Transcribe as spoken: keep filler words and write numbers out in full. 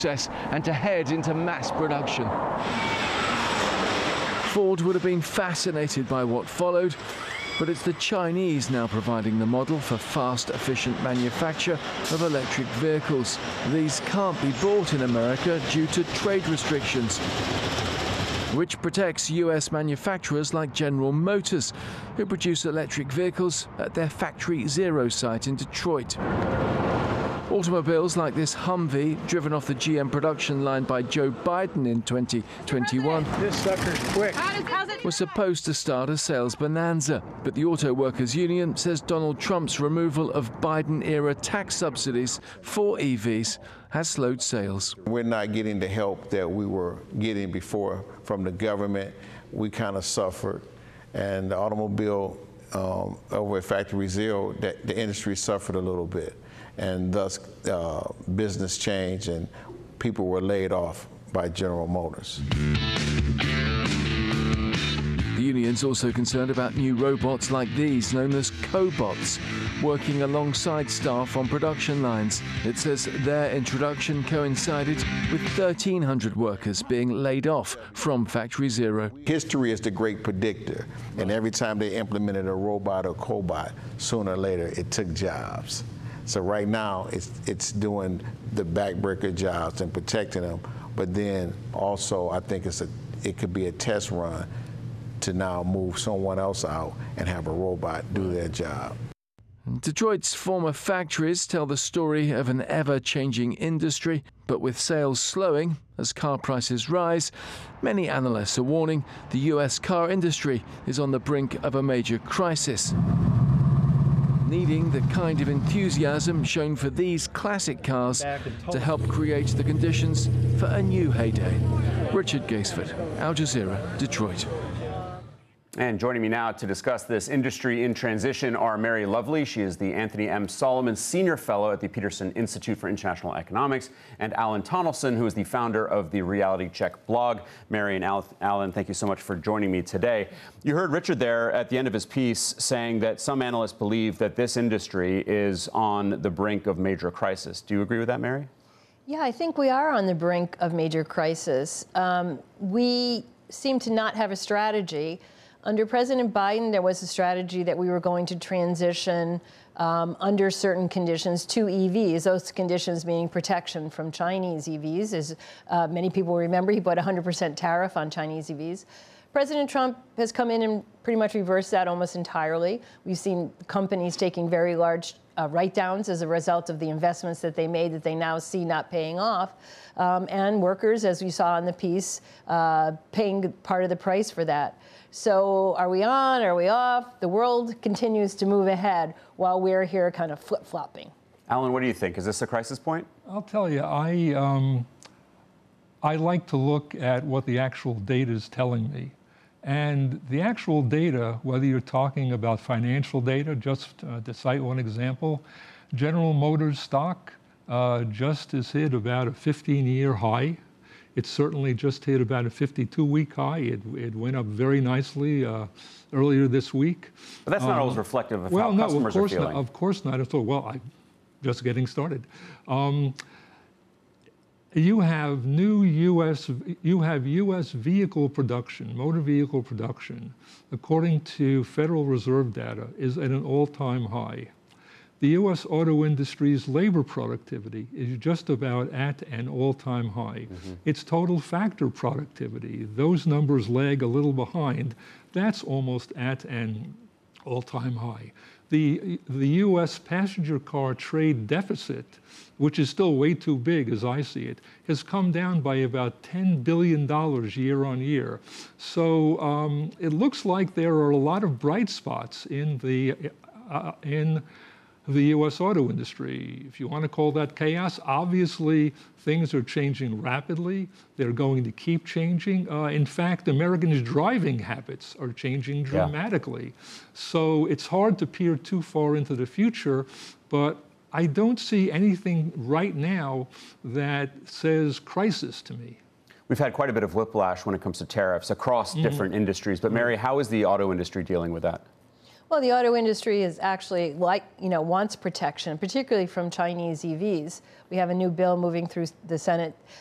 and to head into mass production. Ford would have been fascinated by what followed, but it's the Chinese now providing the model for fast, efficient manufacture of electric vehicles. These can't be bought in America due to trade restrictions, which protects U S manufacturers like General Motors, who produce electric vehicles at their Factory Zero site in Detroit. Automobiles like this Humvee, driven off the G M production line by Joe Biden in twenty twenty-one, this sucker's quick, was supposed to start a sales bonanza. But the Auto Workers Union says Donald Trump's removal of Biden-era tax subsidies for E Vs has slowed sales. We're not getting the help that we were getting before from the government. We kind of suffered, and the automobile um, over at Factory Zero, that the industry suffered a little bit. And thus uh, business changed and people were laid off by General Motors. The union's also concerned about new robots like these, known as cobots, working alongside staff on production lines. It says their introduction coincided with thirteen hundred workers being laid off from Factory Zero. History is the great predictor, and every time they implemented a robot or cobot, sooner or later it took jobs. So right now, it's it's doing the backbreaker jobs and protecting them, but then also I think it's a it could be a test run to now move someone else out and have a robot do their job. Detroit's former factories tell the story of an ever-changing industry, but with sales slowing as car prices rise, many analysts are warning the U S car industry is on the brink of a major crisis, needing the kind of enthusiasm shown for these classic cars to help create the conditions for a new heyday. Richard Gaisford, Al Jazeera, Detroit. And joining me now to discuss this industry in transition are Mary Lovely. She is the Anthony M. Solomon Senior Fellow at the Peterson Institute for International Economics, and Alan Tonelson, who is the founder of the Reality Check blog. Mary and Al Alan, thank you so much for joining me today. You heard Richard there at the end of his piece saying that some analysts believe that this industry is on the brink of major crisis. Do you agree with that, Mary? Yeah, I think we are on the brink of major crisis. Um, we seem to not have a strategy. Under President Biden, there was a strategy that we were going to transition um, under certain conditions to E Vs, those conditions meaning protection from Chinese E Vs. As uh, many people remember, he put a one hundred percent tariff on Chinese E Vs. President Trump has come in and pretty much reversed that almost entirely. We've seen companies taking very large uh, write-downs as a result of the investments that they made that they now see not paying off. Um, and workers, as we saw in the piece, uh, paying part of the price for that. So are we on, are we off? The world continues to move ahead while we're here kind of flip-flopping. Alan, what do you think? Is this a crisis point? I'll tell you, I, um, I like to look at what the actual data is telling me. And the actual data, whether you're talking about financial data, just uh, to cite one example, General Motors stock uh, just has hit about a fifteen-year high. It certainly just hit about a fifty-two week high. It, it went up very nicely uh, earlier this week. But that's not um, always reflective of well, how no, customers of course are feeling. Not, of course not at all. Well, I'm just getting started. Um, you have new U S, you have U S vehicle production, motor vehicle production, according to Federal Reserve data, is at an all-time high. The U S auto industry's labor productivity is just about at an all-time high. Mm-hmm. Its total factor productivity, those numbers lag a little behind. That's almost at an all-time high. The, the U S passenger car trade deficit, which is still way too big as I see it, has come down by about ten billion dollars year on year. So um, it looks like there are a lot of bright spots in the, uh, in the U S auto industry. If you want to call that chaos, obviously things are changing rapidly. They're going to keep changing. Uh, in fact, Americans' driving habits are changing dramatically. Yeah. So it's hard to peer too far into the future, but I don't see anything right now that says crisis to me. We've had quite a bit of whiplash when it comes to tariffs across mm-hmm. different industries, but Mary, how is the auto industry dealing with that? Well, the auto industry is actually like, you know, wants protection, particularly from Chinese E Vs. We have a new bill moving through the Senate